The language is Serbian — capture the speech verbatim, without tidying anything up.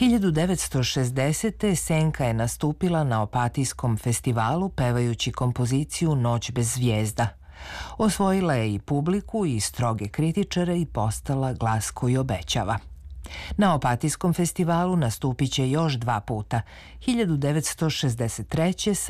hiljadu devetsto šezdesete. Senka je nastupila na Opatijskom festivalu pevajući kompoziciju Noć bez zvijezda. Osvojila je i publiku i stroge kritičare i postala glas koji obećava. Na Opatijskom festivalu nastupit će još dva puta, hiljadu devetsto šezdeset treće.